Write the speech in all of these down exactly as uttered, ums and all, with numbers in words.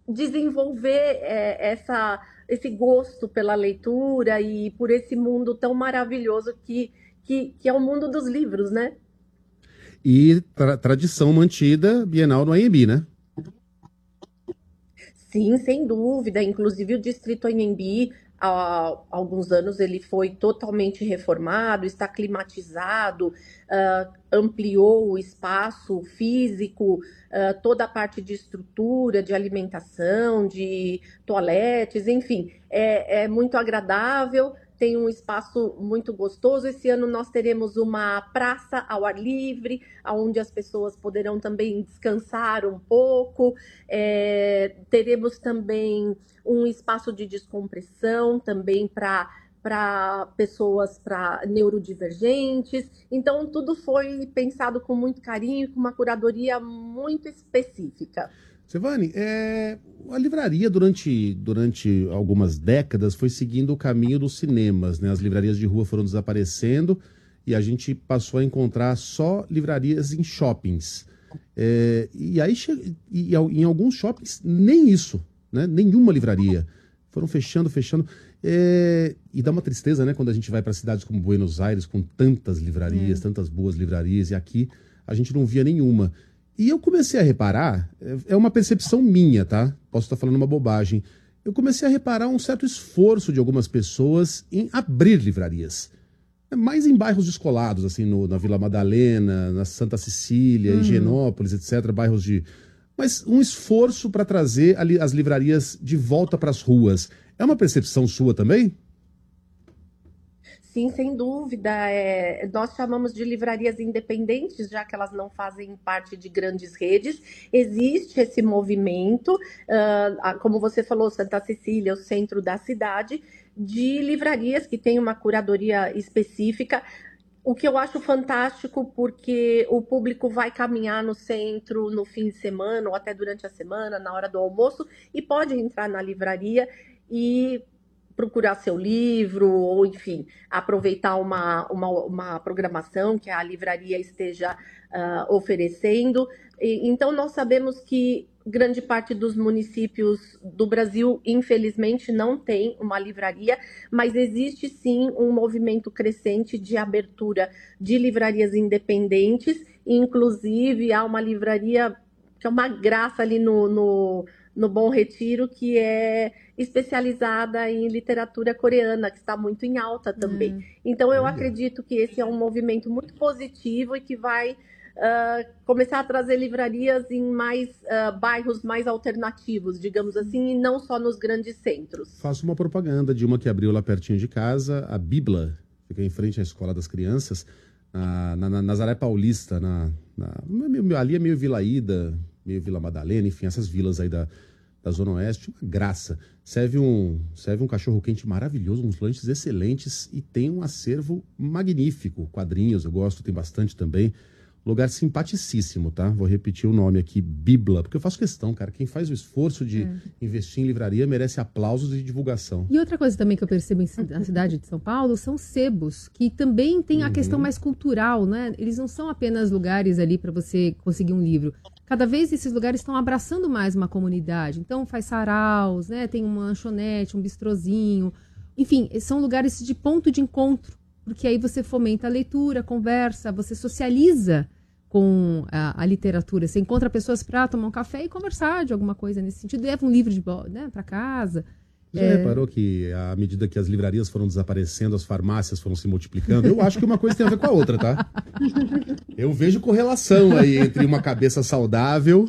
desenvolver é, essa, esse gosto pela leitura e por esse mundo tão maravilhoso que, que, que é o mundo dos livros, né? E tra tradição mantida Bienal no A M B, né? Sim, sem dúvida. Inclusive o Distrito Anhembi, há alguns anos, ele foi totalmente reformado, está climatizado, uh, ampliou o espaço físico, uh, toda a parte de estrutura, de alimentação, de toaletes, enfim, é, é muito agradável. Tem um espaço muito gostoso. Esse ano nós teremos uma praça ao ar livre, onde as pessoas poderão também descansar um pouco. É, teremos também um espaço de descompressão também para para pessoas para neurodivergentes. Então, tudo foi pensado com muito carinho, com uma curadoria muito específica. Sevani, é, a livraria durante, durante algumas décadas foi seguindo o caminho dos cinemas, né? As livrarias de rua foram desaparecendo e a gente passou a encontrar só livrarias em shoppings. É, e aí, e, em alguns shoppings, nem isso, né? Nenhuma livraria. Foram fechando, fechando. É, e dá uma tristeza, né? Quando a gente vai para cidades como Buenos Aires, com tantas livrarias, É. tantas boas livrarias, e aqui a gente não via nenhuma. E eu comecei a reparar, é uma percepção minha, tá? Posso estar falando uma bobagem. Eu comecei a reparar um certo esforço de algumas pessoas em abrir livrarias. Mais em bairros descolados, assim, no, na Vila Madalena, na Santa Cecília, Uhum. Higienópolis, etcétera, bairros de... Mas um esforço para trazer ali as livrarias de volta para as ruas. É uma percepção sua também? Sim, sem dúvida. É, nós chamamos de livrarias independentes, já que elas não fazem parte de grandes redes. Existe esse movimento, uh, como você falou, Santa Cecília, o centro da cidade, de livrarias que têm uma curadoria específica. O que eu acho fantástico, porque o público vai caminhar no centro no fim de semana, ou até durante a semana, na hora do almoço, e pode entrar na livraria e procurar seu livro, ou enfim, aproveitar uma, uma, uma programação que a livraria esteja uh, oferecendo. E, então, nós sabemos que grande parte dos municípios do Brasil, infelizmente, não tem uma livraria, mas existe sim um movimento crescente de abertura de livrarias independentes, inclusive há uma livraria que é uma graça ali no, no, no Bom Retiro, que é especializada em literatura coreana, que está muito em alta também. É. Então, eu Olha. acredito que esse é um movimento muito positivo e que vai uh, começar a trazer livrarias em mais uh, bairros mais alternativos, digamos assim, e não só nos grandes centros. Faço uma propaganda de uma que abriu lá pertinho de casa, a Bibla, fica em frente à Escola das Crianças, na, na, na Nazaré Paulista, na, na, ali é meio Vila Ida, meio Vila Madalena, enfim, essas vilas aí da, da Zona Oeste, uma graça. Serve um, serve um cachorro-quente maravilhoso, uns lanches excelentes e tem um acervo magnífico. Quadrinhos, eu gosto, tem bastante também. Lugar simpaticíssimo, tá? Vou repetir o nome aqui, Bibla, porque eu faço questão, cara. Quem faz o esforço de É. investir em livraria merece aplausos e divulgação. E outra coisa também que eu percebo em ci- na cidade de São Paulo são sebos, que também tem a questão Uhum. mais cultural, né? Eles não são apenas lugares ali para você conseguir um livro. Cada vez esses lugares estão abraçando mais uma comunidade. Então faz saraus, né? Tem uma lanchonete, um bistrozinho. Enfim, são lugares de ponto de encontro, porque aí você fomenta a leitura, a conversa, você socializa com a, a literatura. Você encontra pessoas para tomar um café e conversar de alguma coisa nesse sentido. Leva um livro de bo- né, para casa. Já É. reparou que à medida que as livrarias foram desaparecendo, as farmácias foram se multiplicando? Eu acho que uma coisa tem a ver com a outra, tá? Eu vejo correlação aí entre uma cabeça saudável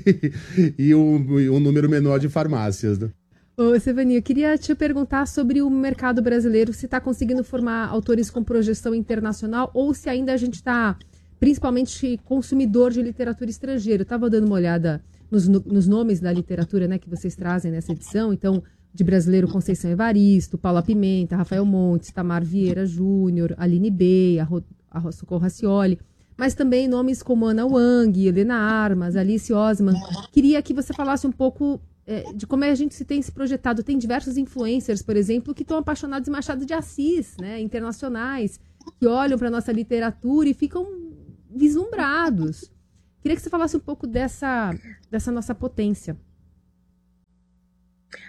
e um, e um número menor de farmácias, né? Ô, Sevani, eu queria te perguntar sobre o mercado brasileiro, se está conseguindo formar autores com projeção internacional ou se ainda a gente está principalmente consumidor de literatura estrangeira. Eu estava dando uma olhada nos, no- nos nomes da literatura, né, que vocês trazem nessa edição. Então, de brasileiro, Conceição Evaristo, Paula Pimenta, Rafael Montes, Tamar Vieira Júnior, Aline Bey, a, Ro, a Socorro Racioli, mas também nomes como Ana Wang, Helena Armas, Alice Osman. Queria que você falasse um pouco é, de como a gente se tem se projetado. Tem diversos influencers, por exemplo, que estão apaixonados em Machado de Assis, né, internacionais, que olham para a nossa literatura e ficam vislumbrados. Queria que você falasse um pouco dessa, dessa nossa potência.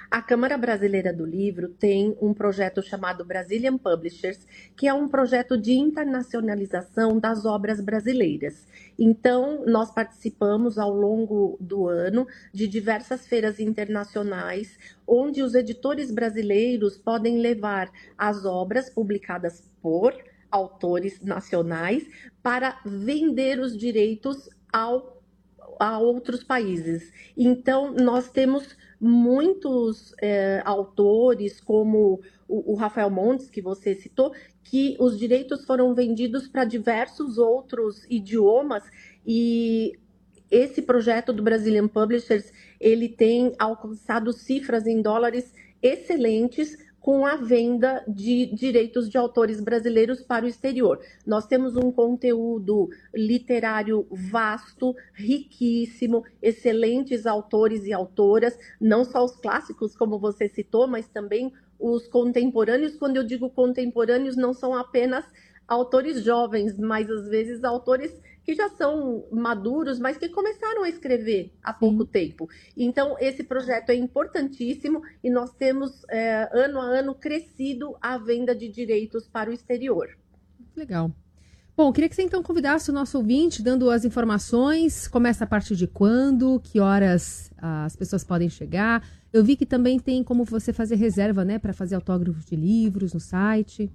A Câmara Brasileira do Livro tem um projeto chamado Brazilian Publishers, que é um projeto de internacionalização das obras brasileiras. Então, nós participamos ao longo do ano de diversas feiras internacionais, onde os editores brasileiros podem levar as obras publicadas por autores nacionais para vender os direitos ao, a outros países. Então, nós temos muitos é, autores, como o, o Rafael Montes, que você citou, que os direitos foram vendidos para diversos outros idiomas, e esse projeto do Brazilian Publishers, ele tem alcançado cifras em dólares excelentes com a venda de direitos de autores brasileiros para o exterior. Nós temos um conteúdo literário vasto, riquíssimo, excelentes autores e autoras, não só os clássicos, como você citou, mas também os contemporâneos. Quando eu digo contemporâneos, não são apenas autores jovens, mas às vezes autores que já são maduros, mas que começaram a escrever há pouco Sim. tempo. Então, esse projeto é importantíssimo e nós temos, é, ano a ano, crescido a venda de direitos para o exterior. Legal. Bom, queria que você então convidasse o nosso ouvinte, dando as informações. Começa a partir de quando, que horas as pessoas podem chegar. Eu vi que também tem como você fazer reserva, né, para fazer autógrafos de livros no site.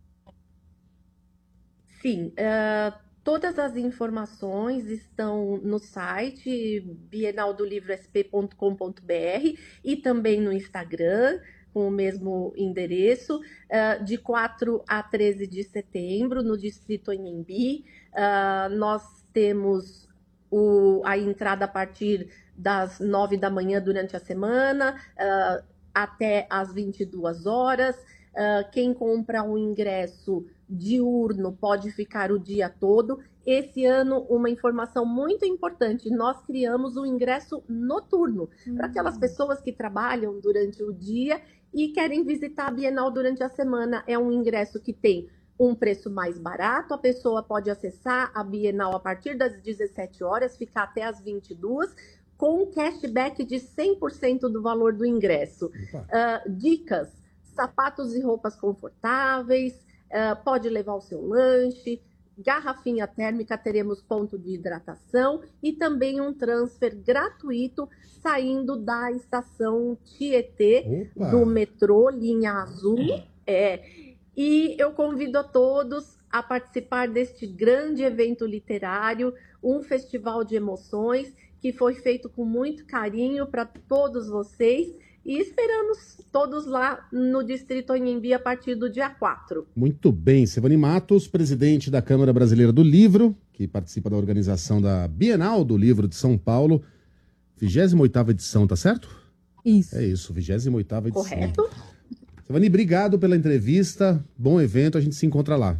Sim, uh... todas as informações estão no site bienal do livro s p ponto com ponto b r e também no Instagram, com o mesmo endereço, de quatro a treze de setembro, no Distrito Anhembi. Nós temos o, a entrada a partir das nove da manhã durante a semana, até às vinte e duas horas. Quem compra um ingresso diurno pode ficar o dia todo. Esse ano, uma informação muito importante, nós criamos um ingresso noturno hum. para aquelas pessoas que trabalham durante o dia e querem visitar a Bienal durante a semana. É um ingresso que tem um preço mais barato, a pessoa pode acessar a Bienal a partir das dezessete horas, ficar até as vinte e duas, com um cashback de cem por cento do valor do ingresso. Uh, dicas: sapatos e roupas confortáveis, Uh, pode levar o seu lanche, garrafinha térmica, teremos ponto de hidratação e também um transfer gratuito saindo da estação Tietê, Opa. do metrô Linha Azul. É. E eu convido a todos a participar deste grande evento literário, um festival de emoções que foi feito com muito carinho para todos vocês. E esperamos todos lá no Distrito Anhembi a partir do dia quatro. Muito bem. Sevani Matos, presidente da Câmara Brasileira do Livro, que participa da organização da Bienal do Livro de São Paulo. vigésima oitava edição, tá certo? Isso. É isso, vigésima oitava edição. Correto. Sevani, obrigado pela entrevista. Bom evento, a gente se encontra lá.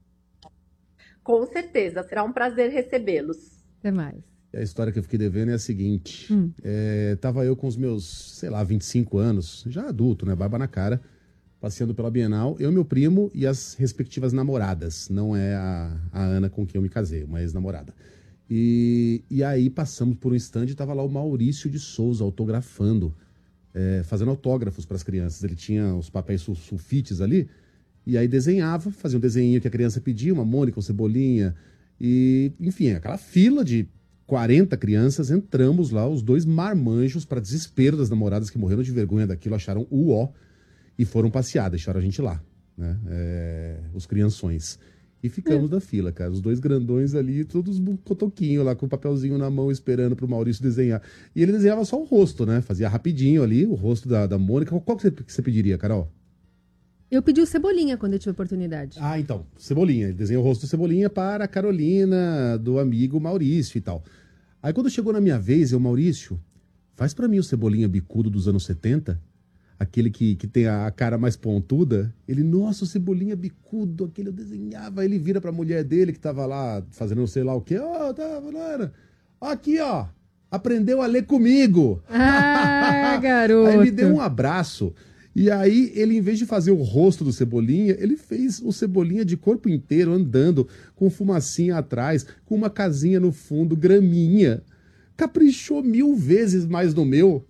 Com certeza, será um prazer recebê-los. Até mais. E a história que eu fiquei devendo é a seguinte. Hum. É, tava eu com os meus, sei lá, vinte e cinco anos, já adulto, né? Barba na cara, passeando pela Bienal. Eu, meu primo e as respectivas namoradas. Não é a, a Ana com quem eu me casei, uma ex-namorada. E, e aí passamos por um stand e tava lá o Maurício de Souza autografando, é, fazendo autógrafos para as crianças. Ele tinha os papéis sulfites ali, e aí desenhava, fazia um desenho que a criança pedia, uma Mônica, um Cebolinha, e enfim, aquela fila de quarenta crianças, entramos lá, os dois marmanjos, para desespero das namoradas que morreram de vergonha daquilo, acharam o ó e foram passear, deixaram a gente lá, né? É, os crianções. E ficamos é. na fila, cara, os dois grandões ali, todos cotoquinhos lá, com o papelzinho na mão, esperando pro Maurício desenhar. E ele desenhava só o rosto, né? Fazia rapidinho ali, o rosto da, da Mônica. Qual que você, que você pediria, Carol? Eu pedi o Cebolinha quando eu tive oportunidade. Ah, então, Cebolinha. Ele desenhou o rosto do Cebolinha para a Carolina, do amigo Maurício e tal. Aí quando chegou na minha vez, eu, Maurício, faz pra mim o Cebolinha bicudo dos anos setenta, aquele que, que tem a cara mais pontuda. Ele, nossa, o Cebolinha bicudo, aquele eu desenhava. Ele vira pra mulher dele que tava lá fazendo não sei lá o quê. Ó, oh, tá, Valera. Aqui, ó, aprendeu a ler comigo. Ah, garoto. Aí me deu um abraço. E aí, ele, em vez de fazer o rosto do Cebolinha, ele fez o Cebolinha de corpo inteiro, andando, com fumacinha atrás, com uma casinha no fundo, graminha. Caprichou mil vezes mais no meu.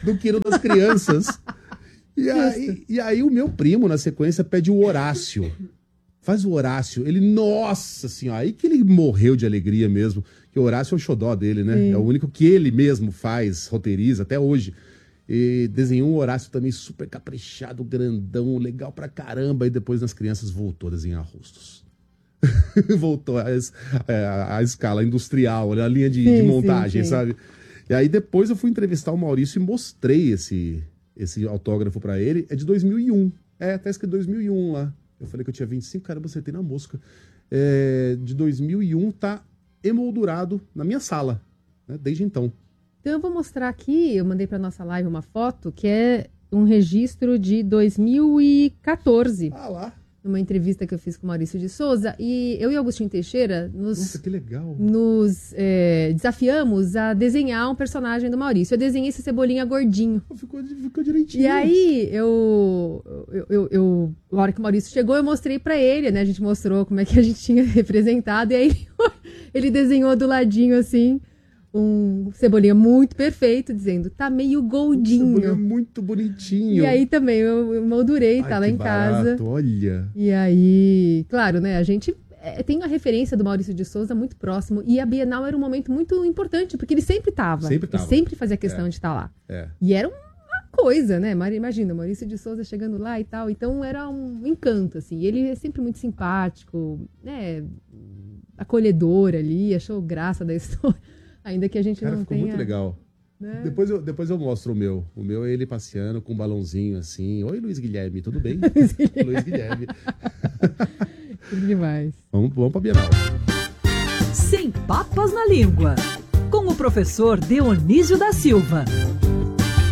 do que no das crianças. E aí, e aí o meu primo, na sequência, pede o Horácio. Faz o Horácio. Ele, nossa senhora, aí que ele morreu de alegria mesmo. Que o Horácio é o xodó dele, né? Sim. É o único que ele mesmo faz, roteiriza, até hoje. E desenhou um Horácio também super caprichado, grandão, legal pra caramba. E depois nas crianças voltou a desenhar rostos. Voltou a, a, a escala industrial, a linha de, sim, de montagem, sim, sim. sabe? E aí depois eu fui entrevistar o Maurício e mostrei esse... esse autógrafo pra ele, é de dois mil e um. É, até escrito dois mil e um lá. Eu falei que eu tinha vinte e cinco, caramba, acertei na mosca. É, de dois mil e um, tá emoldurado na minha sala, né, desde então. Então eu vou mostrar aqui, eu mandei pra nossa live uma foto, que é um registro de dois mil e quatorze. Ah lá. Numa entrevista que eu fiz com o Maurício de Souza, e eu e Agostinho Teixeira nos, Nossa, que legal. nos é, desafiamos a desenhar um personagem do Maurício. Eu desenhei esse Cebolinha gordinho. Ficou, ficou direitinho. E aí, eu, eu, eu, eu, a hora que o Maurício chegou, eu mostrei pra ele, né? A gente mostrou como é que a gente tinha representado, e aí ele desenhou do ladinho, assim, um Cebolinha muito perfeito, dizendo, tá meio goldinho. Cebolinha muito bonitinho. E aí também eu, eu moldurei, Ai, tá lá em barato, casa. Olha. E aí, claro, né, a gente é, tem uma referência do Maurício de Souza muito próximo, e a Bienal era um momento muito importante, porque ele sempre tava. Sempre tava. Ele sempre fazia questão é. de estar lá. É. E era uma coisa, né, imagina, Maurício de Souza chegando lá e tal, então era um encanto, assim. E ele é sempre muito simpático, né, acolhedor ali, achou graça da história. Ainda que a gente Cara, não ficou tenha... muito legal. Né? Depois, eu, depois eu mostro o meu. O meu é ele passeando com um balãozinho assim. Oi, Luiz Guilherme, tudo bem? Luiz Guilherme. Tudo demais. Vamos, vamos pra Bienal. Sem papas na língua. Com o professor Dionísio da Silva.